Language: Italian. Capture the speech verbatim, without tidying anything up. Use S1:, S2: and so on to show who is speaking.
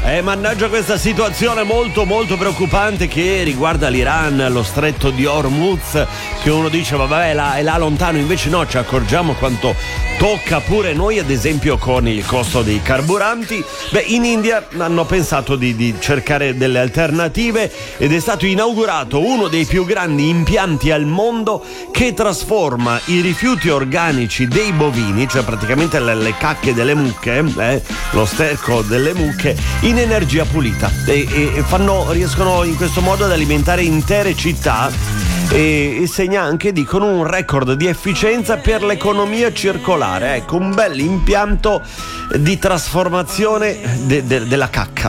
S1: Eh, mannaggia questa situazione molto molto preoccupante che riguarda l'Iran, lo stretto di Hormuz, che uno dice vabbè è là, è là lontano, invece no, ci accorgiamo quanto tocca pure noi, ad esempio con il costo dei carburanti. Beh, in India hanno pensato di, di cercare delle alternative ed è stato inaugurato uno dei più grandi impianti al mondo che trasforma i rifiuti organici dei bovini, cioè praticamente le, le cacche delle mucche, eh, lo sterco delle mucche, in energia pulita e, e fanno, riescono in questo modo ad alimentare intere città e, e segna anche, dicono, un record di efficienza per l'economia circolare. Ecco, un bel impianto di trasformazione de, de, della cacca.